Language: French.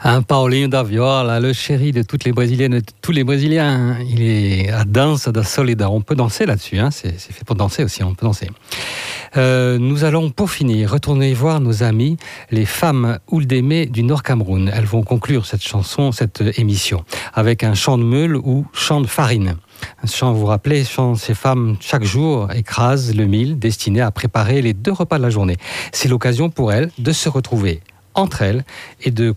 Un Paulinho da Viola, le chéri de toutes les Brésiliennes et de tous les Brésiliens. Il est à danse da Soledad. On peut danser là-dessus, hein. C'est fait pour danser aussi, on peut danser. Nous allons, pour finir, retourner voir nos amis, les femmes Ouldémé du Nord Cameroun. Elles vont conclure cette chanson, cette émission, avec un chant de meule ou chant de farine. Un chant, vous vous rappelez, ces femmes, chaque jour, écrasent le mil destiné à préparer les 2 repas de la journée. C'est l'occasion pour elles de se retrouver entre elles et de